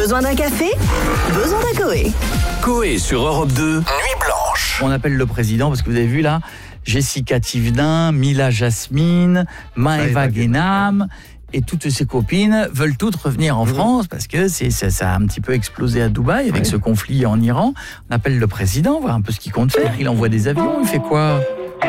Besoin d'un café? Besoin d'un Coé. Coé sur Europe 2, Nuit Blanche. On appelle le président parce que vous avez vu là, Jessica Thivenin, Mila Jasmine, Maëva Guénam et toutes ses copines veulent toutes revenir en France parce que ça a un petit peu explosé à Dubaï avec ce conflit en Iran. On appelle le président, voir un peu ce qu'il compte faire. Il envoie des avions, il fait quoi ?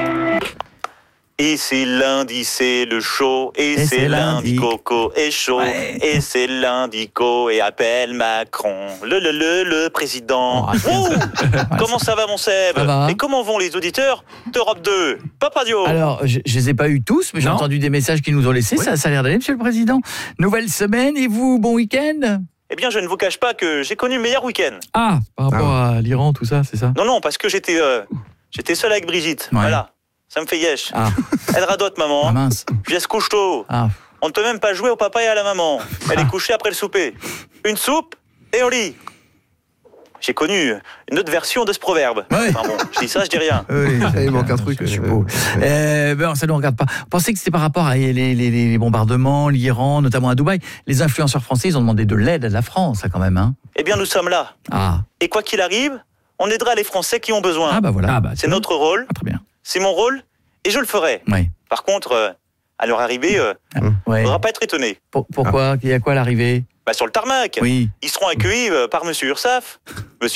Et c'est lundi, c'est le show. Et c'est lundi, Coco est chaud. Ouais. Et c'est lundi, Co et appelle Macron. Le président. Comment ça va, mon Seb? Ça va. Et comment vont les auditeurs d'Europe 2? Pop Radio. Alors, je les ai pas eus tous, mais j'ai entendu des messages qui nous ont laissés. Ça a l'air d'aller, monsieur le président. Nouvelle semaine, et vous, bon week-end ? Eh bien, je ne vous cache pas que j'ai connu le meilleur week-end. Ah, par rapport à l'Iran, tout ça, c'est ça ? Non, parce que j'étais seul avec Brigitte. Ouais. Voilà. Ça me fait yesh. Ah, Elle radote, maman. ah mince. Puis elle se couche tôt. Ah. On ne peut même pas jouer au papa et à la maman. Elle est couchée après le souper. Une soupe et au lit. J'ai connu une autre version de ce proverbe. Ouais. Enfin bon, je dis ça, je dis rien. Oui, il manque un truc. Je suis beau. Ça ne regarde pas. Pensez que c'était par rapport à les bombardements, l'Iran, notamment à Dubaï. Les influenceurs français, ils ont demandé de l'aide à la France, là, quand même. Hein. Eh bien, nous sommes là. Ah. Et quoi qu'il arrive, on aidera les Français qui ont besoin. Ah, bah voilà. C'est notre rôle, Ah, très bien. c'est mon rôle, et je le ferai. Oui. Par contre, à leur arrivée, on Ouais. ne faudra pas être étonné. Pourquoi ? Il y a quoi à l'arrivée ? Sur le tarmac, Oui. ils seront accueillis par Monsieur Ursaf, Monsieur